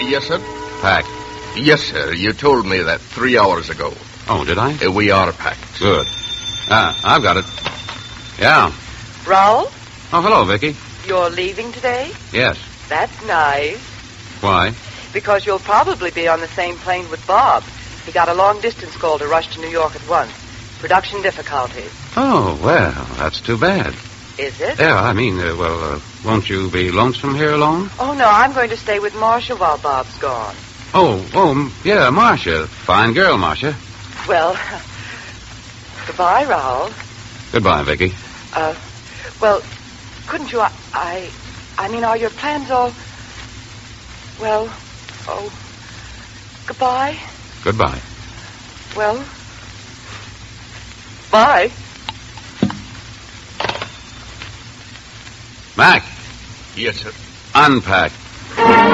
Yes, sir? Packed. Yes, sir. You told me that 3 hours ago. Oh, did I? We are packed. Good. I've got it. Yeah. Raoul, Oh, hello, Vicky. you're leaving today? Yes. That's nice. Why? Because you'll probably be on the same plane with Bob. He got a long-distance call to rush to New York at once. Production difficulties. Oh, well, that's too bad. Is it? Yeah, I mean, won't you be lonesome here alone? Oh, no, I'm going to stay with Marcia while Bob's gone. Yeah, Marcia. Fine girl, Marcia. Well, goodbye, Raoul. Goodbye, Vicky. Well, couldn't you... I mean, are your plans all... Well, goodbye? Goodbye. Well, bye. Mac, Yes, sir. unpack.